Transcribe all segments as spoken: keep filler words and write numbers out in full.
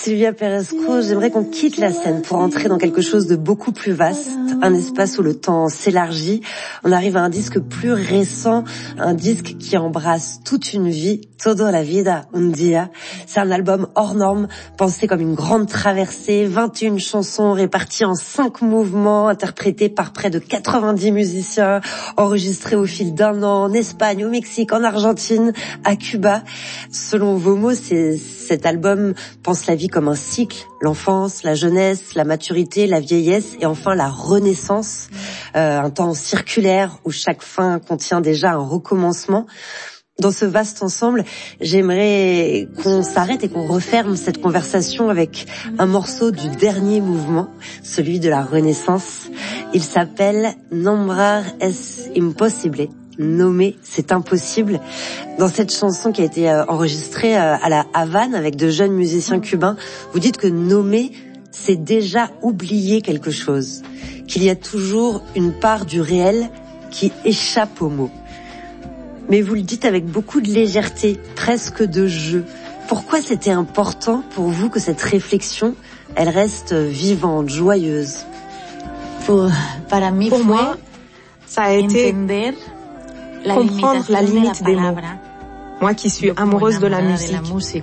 Silvia Perescu, j'aimerais qu'on quitte la scène pour entrer dans quelque chose de beaucoup plus vaste, un espace où le temps s'élargit. On arrive à un disque plus récent, un disque qui embrasse toute une vie, Toda la vida un día. C'est un album hors norme, pensé comme une grande traversée, vingt et une chansons réparties en cinq mouvements, interprétées par près de quatre-vingt-dix musiciens, enregistrés au fil d'un an en Espagne, au Mexique, en Argentine, à Cuba. Selon vos mots, c'est, cet album pense la vie comme un cycle, l'enfance, la jeunesse, la maturité, la vieillesse et enfin la renaissance, euh, un temps circulaire où chaque fin contient déjà un recommencement. Dans ce vaste ensemble, j'aimerais qu'on s'arrête et qu'on referme cette conversation avec un morceau du dernier mouvement, celui de la Renaissance. Il s'appelle Nombrar es imposible. Nommer, c'est impossible. Dans cette chanson qui a été enregistrée à la Havane avec de jeunes musiciens cubains, vous dites que nommer, c'est déjà oublier quelque chose, qu'il y a toujours une part du réel qui échappe aux mots. Mais vous le dites avec beaucoup de légèreté, presque de jeu. Pourquoi c'était important pour vous que cette réflexion, elle reste vivante, joyeuse? Pour, pour moi, ça a été comprendre la limite des mots. Moi qui suis amoureuse de la musique,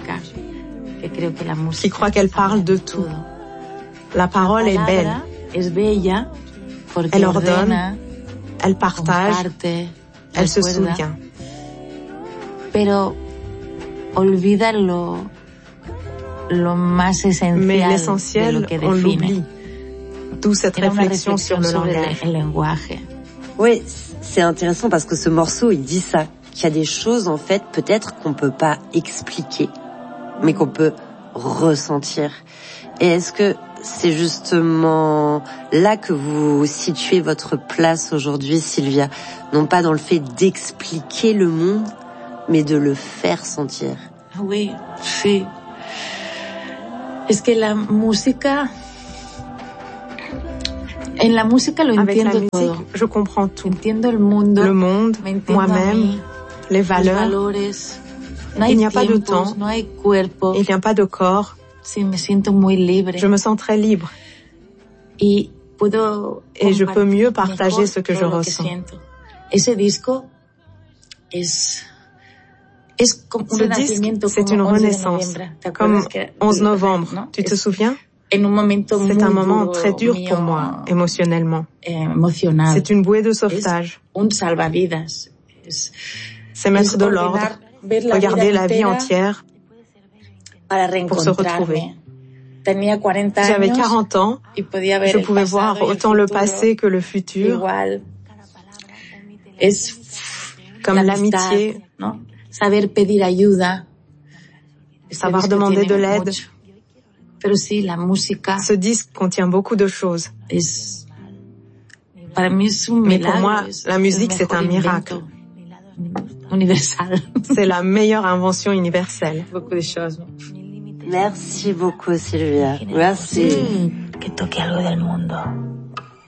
qui crois qu'elle parle de tout. La parole est belle. Elle ordonne, elle partage, elle se souvient. Mais l'essentiel, on l'oublie. D'où cette réflexion sur le langage. Oui, c'est intéressant parce que ce morceau, il dit ça, qu'il y a des choses, en fait, peut-être qu'on peut pas expliquer, mais qu'on peut ressentir. Et est-ce que c'est justement là que vous situez votre place aujourd'hui, Silvia? Non pas dans le fait d'expliquer le monde, mais de le faire sentir. Oui, sí. Es que la música... En la música lo Avec entiendo la musique, todo. je comprends tout. Entiendo el mundo, le monde, moi-même, les valeurs. Valores. No Il n'y a tiempos, pas de temps, no hay cuerpo. il n'y a pas de corps. Sí, me siento muy libre. Je me sens très libre. Y puedo Et je peux mieux partager ce que je lo ressens. Que siento. Ese disco es... Es como un Ce disque, c'est une renaissance, comme onze novembre. ¿no? Tu te souviens? En un momento C'est un moment très dur pour moi, émotionnellement. C'est une bouée de sauvetage. Un salvavidas. C'est mettre de l'ordre, regarder la vie entière pour se retrouver. J'avais quarante ans, je pouvais voir autant le passé que le futur, comme l'amitié, saber pedir ayuda, savoir demander de l'aide. Pero sí, la música. Ce disque contient beaucoup de choses. Es, para mí es un Mais milagro, pour moi, la musique, c'est un miracle. Universal. C'est la meilleure invention universelle. Beaucoup de choses. Merci beaucoup, Silvia. Merci. Que toque algo del mundo.